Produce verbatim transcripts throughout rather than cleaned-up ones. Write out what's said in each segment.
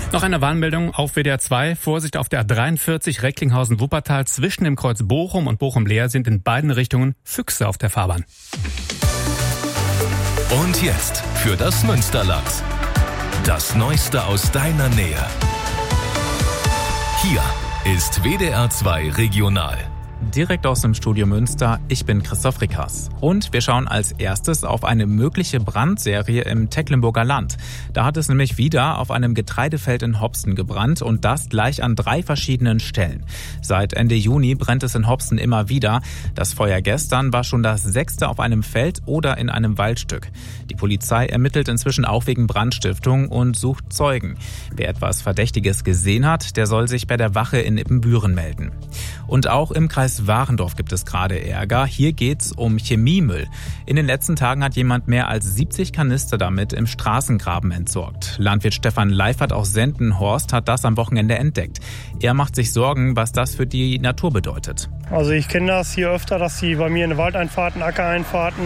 Noch eine Warnmeldung auf W D R zwei. Vorsicht auf der A dreiundvierzig Recklinghausen-Wuppertal. Zwischen dem Kreuz Bochum und Bochum-Leer sind in beiden Richtungen Füchse auf der Fahrbahn. Und jetzt für das Münsterland. Das Neueste aus deiner Nähe. Hier ist W D R zwei Regional. Direkt aus dem Studio Münster, ich bin Christoph Rickers. Und wir schauen als erstes auf eine mögliche Brandserie im Tecklenburger Land. Da hat es nämlich wieder auf einem Getreidefeld in Hopsten gebrannt und das gleich an drei verschiedenen Stellen. Seit Ende Juni brennt es in Hopsten immer wieder. Das Feuer gestern war schon das sechste auf einem Feld oder in einem Waldstück. Die Polizei ermittelt inzwischen auch wegen Brandstiftung und sucht Zeugen. Wer etwas Verdächtiges gesehen hat, der soll sich bei der Wache in Ippenbüren melden. Und auch im Kreis Warendorf gibt es gerade Ärger. Hier geht's um Chemiemüll. In den letzten Tagen hat jemand mehr als siebzig Kanister damit im Straßengraben entsorgt. Landwirt Stefan Leifert aus Sendenhorst hat das am Wochenende entdeckt. Er macht sich Sorgen, was das für die Natur bedeutet. Also ich kenne das hier öfter, dass die bei mir in Waldeinfahrten, Ackereinfahrten,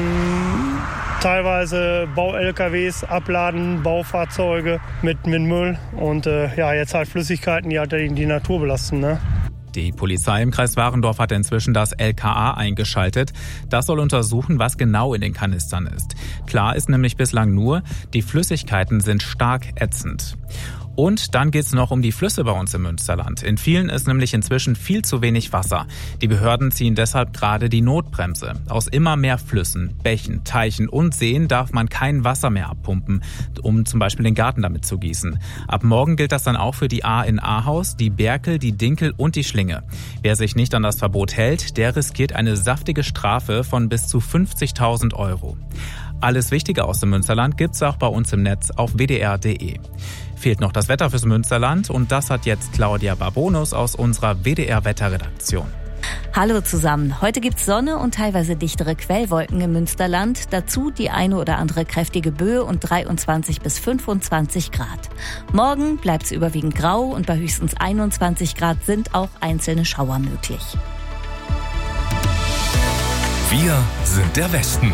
teilweise Bau-L K Ws abladen, Baufahrzeuge mit, mit Müll und äh, ja, jetzt halt Flüssigkeiten, die halt die, die Natur belasten, ne? Die Polizei im Kreis Warendorf hat inzwischen das L K A eingeschaltet. Das soll untersuchen, was genau in den Kanistern ist. Klar ist nämlich bislang nur, die Flüssigkeiten sind stark ätzend. Und dann geht's noch um die Flüsse bei uns im Münsterland. In vielen ist nämlich inzwischen viel zu wenig Wasser. Die Behörden ziehen deshalb gerade die Notbremse. Aus immer mehr Flüssen, Bächen, Teichen und Seen darf man kein Wasser mehr abpumpen, um zum Beispiel den Garten damit zu gießen. Ab morgen gilt das dann auch für die Ahr in Ahaus, die Berkel, die Dinkel und die Schlinge. Wer sich nicht an das Verbot hält, der riskiert eine saftige Strafe von bis zu fünfzigtausend Euro. Alles Wichtige aus dem Münsterland gibt's auch bei uns im Netz auf w d r punkt d e. Fehlt noch das Wetter fürs Münsterland und das hat jetzt Claudia Barbonus aus unserer W D R-Wetterredaktion. Hallo zusammen. Heute gibt's Sonne und teilweise dichtere Quellwolken im Münsterland. Dazu die eine oder andere kräftige Böe und dreiundzwanzig bis fünfundzwanzig Grad. Morgen bleibt's überwiegend grau und bei höchstens einundzwanzig Grad sind auch einzelne Schauer möglich. Wir sind der Westen.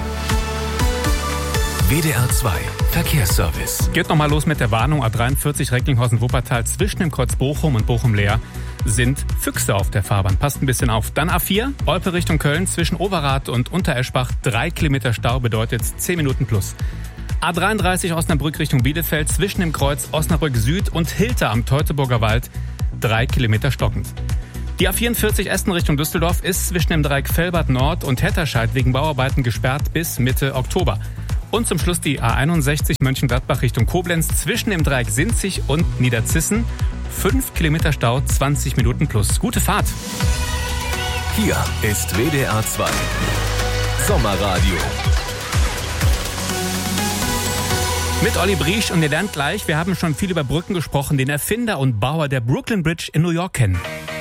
W D R zwei Verkehrsservice. Geht nochmal los mit der Warnung. A dreiundvierzig Recklinghausen-Wuppertal. Zwischen dem Kreuz Bochum und Bochum-Leer sind Füchse auf der Fahrbahn. Passt ein bisschen auf. Dann A vier, Olpe Richtung Köln. Zwischen Overath und Untereschbach. Drei Kilometer Stau bedeutet zehn Minuten plus. A dreiunddreißig Osnabrück Richtung Bielefeld. Zwischen dem Kreuz Osnabrück Süd und Hilter am Teutoburger Wald. Drei Kilometer stockend. Die A vierundvierzig Essen Richtung Düsseldorf ist zwischen dem Dreieck Velbert Nord und Hetterscheid wegen Bauarbeiten gesperrt bis Mitte Oktober. Und zum Schluss die A einundsechzig Mönchengladbach Richtung Koblenz zwischen dem Dreieck Sinzig und Niederzissen. fünf Kilometer Stau, zwanzig Minuten plus. Gute Fahrt. Hier ist W D R zwei Sommerradio. Mit Olli Briesch und ihr lernt gleich, wir haben schon viel über Brücken gesprochen, den Erfinder und Bauer der Brooklyn Bridge in New York kennen.